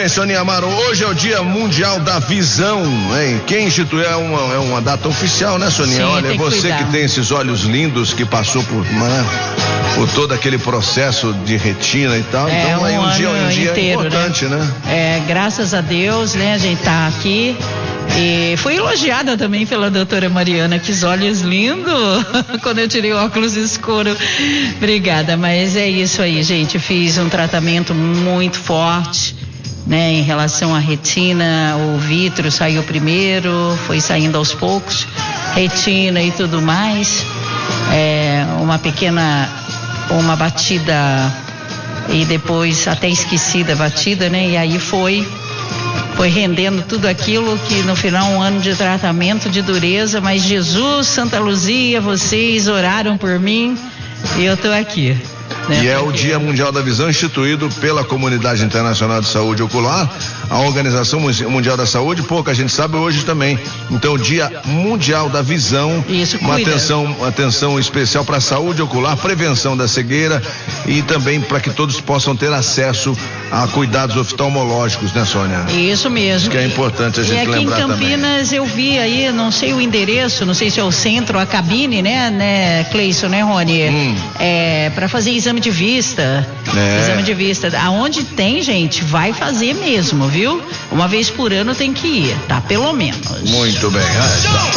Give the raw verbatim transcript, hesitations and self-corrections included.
bem, Soninha Amaro, hoje é o Dia Mundial da Visão, hein? Quem instituiu é uma, é uma data oficial, né, Soninha? Sim, olha, tem que você cuidar. que tem esses olhos lindos, que passou por, né, por todo aquele processo de retina e tal, É, então aí um um dia, um ano dia inteiro, importante, né? né? É, graças a Deus, né, a gente tá aqui. E fui elogiada também pela doutora Mariana, que os olhos lindos, quando eu tirei o óculos escuro. Obrigada, mas é isso aí, gente. Fiz um tratamento muito forte, né, em relação à retina. O vitro saiu primeiro, foi saindo aos poucos, retina e tudo mais. É, uma pequena, uma batida e depois até esquecida a batida, né? E aí foi Foi rendendo tudo aquilo que no final um ano de tratamento de dureza, mas Jesus, Santa Luzia, vocês oraram por mim e eu tô aqui. Né? E é o Porque... Dia Mundial da Visão instituído pela Comunidade Internacional de Saúde Ocular, a Organização Mundial da Saúde, pouca gente sabe hoje também. Então, Dia Mundial da Visão, Isso, uma cuida. atenção, uma atenção especial para a saúde ocular, prevenção da cegueira e também para que todos possam ter acesso a cuidados oftalmológicos, né, Sônia? Isso mesmo. Que é importante a gente e aqui lembrar em Campinas também. eu vi aí, não sei o endereço, não sei se é o centro, a cabine, né, né, Cleison, né, Rony? Hum. É, para fazer exame de vista. É. Exame de vista. Aonde tem, gente, vai fazer mesmo, viu? Uma vez por ano tem que ir, tá? Pelo menos. Muito bem.